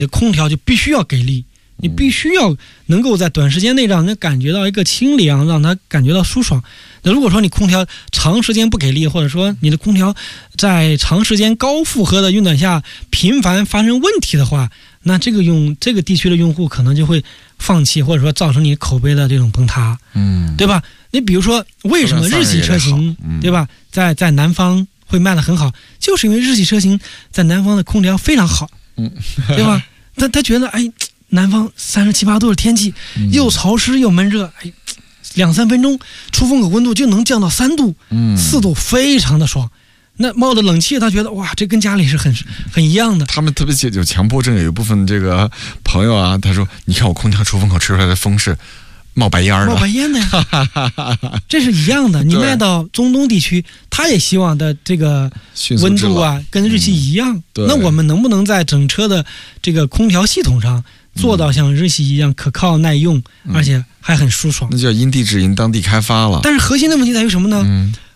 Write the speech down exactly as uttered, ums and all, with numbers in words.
空调就必须要给力，你必须要能够在短时间内让人感觉到一个清凉，让他感觉到舒爽。那如果说你空调长时间不给力，或者说你的空调在长时间高负荷的运转下频繁发生问题的话，那这个用这个地区的用户可能就会放弃，或者说造成你口碑的这种崩塌， 嗯， 对吧？你比如说为什么日系车型， 嗯、 对吧，在在南方会卖得很好，就是因为日系车型在南方的空调非常好， 嗯， 对吧？他他觉得哎，南方三十七八度的天气，又潮湿又闷热，哎，两三分钟出风口温度就能降到三度、 嗯、 四度，非常的爽。那冒着冷气，他觉得哇，这跟家里是很很一样的。 他们特别有强迫症，有一部分这个朋友啊，他说：“你看我空调出风口吹出来的风是冒白烟的， 冒白烟的呀，这是一样的。你卖到中东地区，他也希望的这个温度啊，跟日系一样。 嗯、 那我们能不能在整车的这个空调系统上做到像日系一样可靠耐用， 嗯、 而且还很舒爽？ 那就要因地制宜、当地开发了。 但是核心的问题在于什么呢？ 嗯